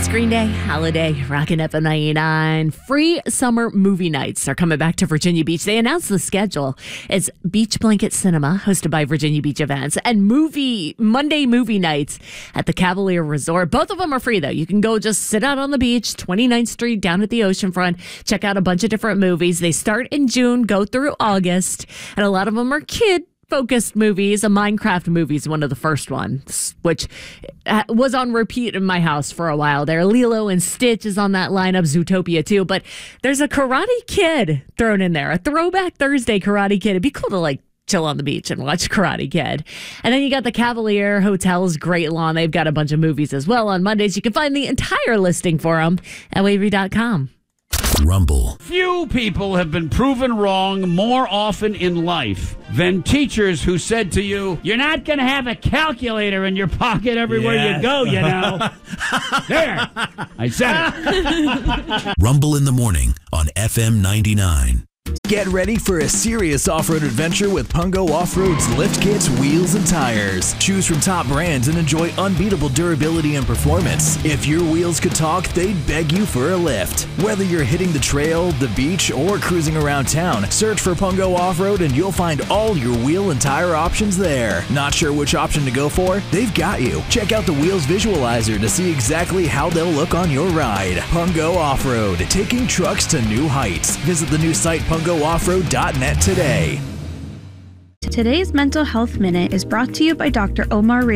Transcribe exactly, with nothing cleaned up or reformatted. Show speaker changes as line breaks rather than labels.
It's Green Day, Holiday, Rockin' F M ninety-nine. Free summer movie nights are coming back to Virginia Beach. They announced the schedule. It's Beach Blanket Cinema, hosted by Virginia Beach Events, and movie Monday movie nights at the Cavalier Resort. Both of them are free, though. You can go just sit out on the beach, twenty-ninth Street, down at the oceanfront, check out a bunch of different movies. They start in June, go through August, and a lot of them are kid focused movies. A Minecraft movie is one of the first ones, which was on repeat in my house for a while there. Lilo and Stitch is on that lineup, Zootopia too, but there's a Karate Kid thrown in there, a Throwback Thursday Karate Kid. It'd be cool to like chill on the beach and watch Karate Kid. And then you got the Cavalier Hotel's Great Lawn. They've got a bunch of movies as well on Mondays. You can find the entire listing for them at wavy dot com.
Rumble.
Few people have been proven wrong more often in life than teachers who said to you, you're not going to have a calculator in your pocket everywhere
Yes.
you go, you know. There. I said it.
Rumble in the morning on F M ninety-nine.
Get ready for a serious off-road adventure with Pungo Off-Road's lift kits, wheels, and tires. Choose from top brands and enjoy unbeatable durability and performance. If your wheels could talk, they'd beg you for a lift. Whether you're hitting the trail, the beach, or cruising around town, search for Pungo Off-Road and you'll find all your wheel and tire options there. Not sure which option to go for? They've got you. Check out the Wheels Visualizer to see exactly how they'll look on your ride. Pungo Off-Road, taking trucks to new heights. Visit the new site pungo off road dot net today.
Today's Mental Health Minute is brought to you by Doctor Omar